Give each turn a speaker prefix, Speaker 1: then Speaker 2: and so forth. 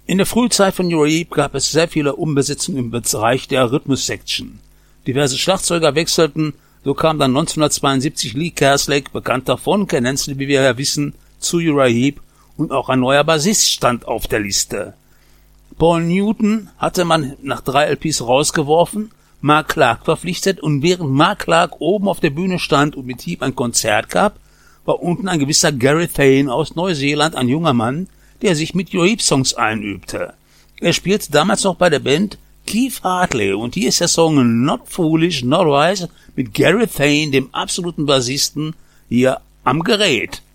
Speaker 1: In der Frühzeit von Uriah Heep gab es sehr viele Umbesetzungen im Bereich der Rhythmus-Section. Diverse Schlagzeuger wechselten, so kam dann 1972 Lee Kerslake, bekannter von Ken Hensley, wie wir ja wissen, zu Uriah Heep, und auch ein neuer Bassist stand auf der Liste. Paul Newton hatte man nach 3 LPs rausgeworfen, Mark Clark verpflichtet, und während Mark Clark oben auf der Bühne stand und mit Heep ein Konzert gab, war unten ein gewisser Gary Thane aus Neuseeland, ein junger Mann, der sich mit Uriah Heep Songs einübte. Er spielte damals noch bei der Band Keith Hartley, und hier ist der Song Not Foolish, Not Wise mit Gary Thane, dem absoluten Bassisten, hier am Gerät.